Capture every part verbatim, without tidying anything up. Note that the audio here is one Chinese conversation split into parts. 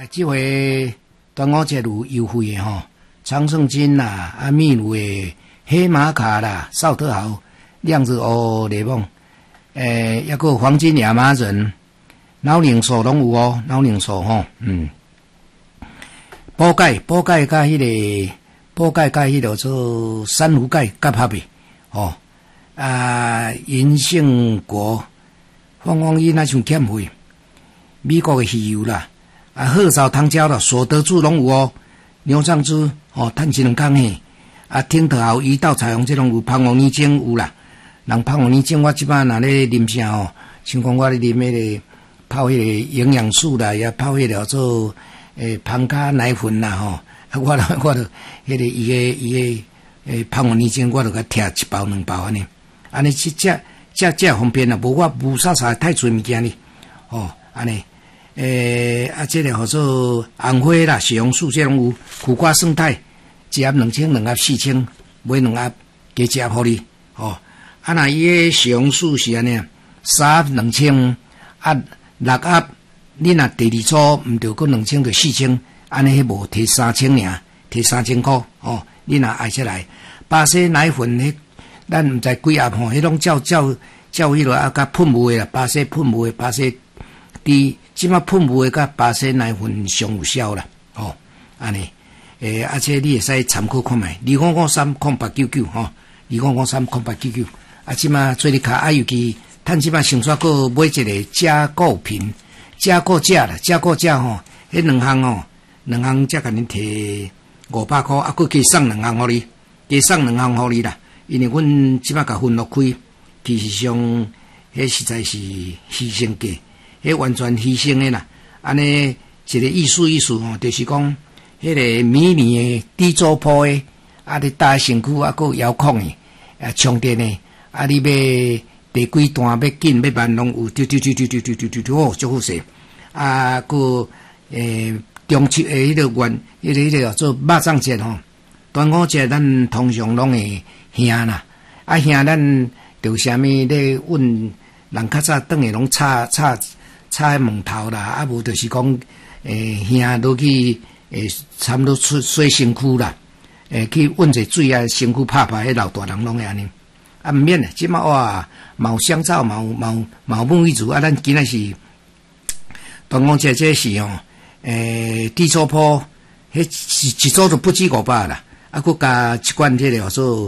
啊，即回端午节有优惠的吼，长胜金啦、啊秘鲁的黑玛卡啦、绍特豪、酿子哦雷梦，诶，抑个黄金亚麻仁、脑凝素拢有哦，脑凝素吼，嗯，补钙、补钙甲迄个补钙甲迄个做珊瑚钙结合的，吼啊，银杏果、凤凰伊那像欠费，美国的鱼油啦。啊，褐藻糖胶啦，所得珠拢有哦，牛樟芝哦，趁一两工嘿。啊，听特豪胰岛彩虹这种有，芳王泥精有啦。人芳王泥精，我即摆若咧啉啥哦，像讲我咧啉迄个泡迄个营养素啦，也泡迄个做诶芳加奶粉啦吼。啊，我著我著迄个伊个伊个诶芳王泥精，我著甲摕一包两包安尼。安尼即只只只方便啦，无我无啥啥太侪物件哩。哦，安尼。诶、欸，啊，这个叫做红花啦、血红素这拢有，苦瓜胜肽，一盒两千，两盒四千，买两盒加一盒互你，哦。啊，那伊个血红素是安尼，三盒两千，啊，六盒你若第二组毋着过两千着四千，安尼迄无摕三千尔，摕三千箍，哦。你若爱出来，巴西奶粉迄，咱毋知几盒吼，迄种叫叫叫迄落啊，甲喷雾诶啦，巴西喷雾诶，巴西滴。即马喷雾诶，甲巴西奶粉上有效啦，哦，安尼，诶，而且你会使参考看卖，二五五三空八九九吼，二五五三空八九九，啊，即马做你卡啊，尤其趁即马上煞个买一个加购品，加购价啦，加购价吼，迄两项吼，两项才甲恁摕五百箍，啊，佮加送两项互你，加送两项互你啦，因为阮即马甲分落开，其实上，迄实在是牺牲价。迄完全牺牲的啦，安尼一个意思意思吼，就是讲，迄个迷你的低周波的，啊，你搭身躯啊，佮遥控的，啊，充电的，啊，你要第几段要紧要慢拢有，丢丢丢丢丢丢丢丢丢哦，足好势。啊，佮诶，中秋诶，迄个原，迄个迄个叫做肉粽节吼，端午节咱通常拢会兄啦，啊兄咱着啥物咧问人较早转去拢炒炒。插喺门头啦，啊无就是讲，诶兄落去，诶差不多出洗身躯啦，诶去温者水啊，身躯拍拍，迄老大人拢会安尼。啊毋免诶，即马哇，毛香皂、毛毛毛沐浴乳啊，咱今仔是端午节这是吼，诶地租铺，迄一一组就不止五百啦，啊佮加一罐迄个叫做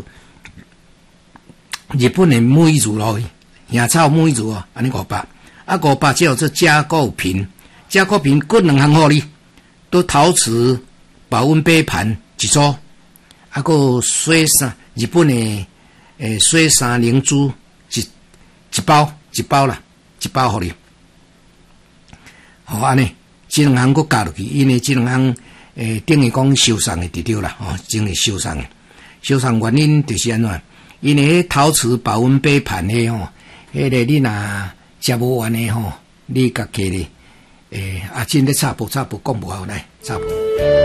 日本诶沐浴乳咯，香草沐浴乳哦，安尼五百。啊，五百叫做加购瓶，加购瓶各两项互你，都陶瓷保温杯盘一组，啊个水衫日本的诶水衫灵珠一一包一包啦，一包互你。好安尼，这两项佫加落去，因为这两项诶等于讲收送的伫着啦，哦，真系收送的。收送原因就是安怎？因为迄陶瓷保温杯盘的吼，迄个你若食无完的吼，你家己咧，诶、欸，啊，真咧插播插播讲无好来插播。